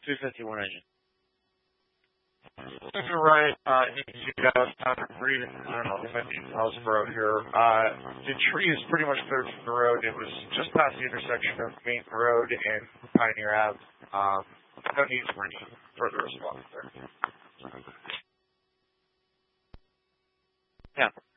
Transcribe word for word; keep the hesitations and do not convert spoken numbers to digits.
two fifty-one engine. If you're right, uh, you guys kind of reading, I don't know, fifty miles per hour here. Uh, the tree is pretty much clear from the road. It was just past the intersection of Main Road and Pioneer Ave. Um, no need for any further response there. Yeah.